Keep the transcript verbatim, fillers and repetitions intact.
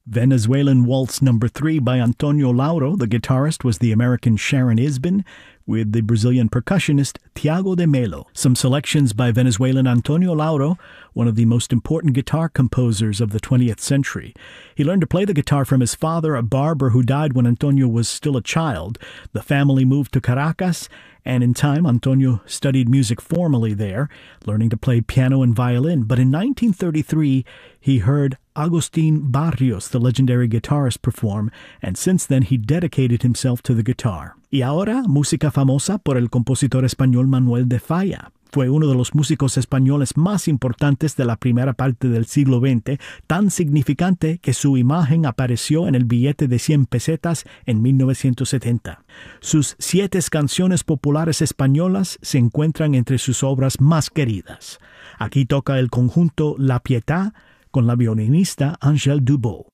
Venezuelan Waltz Number three by Antonio Lauro. The guitarist was the American Sharon Isbin, with the Brazilian percussionist Tiago de Melo. Some selections by Venezuelan Antonio Lauro, one of the most important guitar composers of the twentieth century. He learned to play the guitar from his father, a barber who died when Antonio was still a child. The family moved to Caracas, and in time, Antonio studied music formally there, learning to play piano and violin. But in nineteen thirty-three, he heard Agustín Barrios, the legendary guitarist, perform, and since then he dedicated himself to the guitar. Y ahora, música famosa por el compositor español Manuel de Falla. Fue uno de los músicos españoles más importantes de la primera parte del siglo veinte, tan significante que su imagen apareció en el billete de cien pesetas en mil novecientos setenta. Sus siete canciones populares españolas se encuentran entre sus obras más queridas. Aquí toca el conjunto La Pietà con la violinista Angèle Dubos.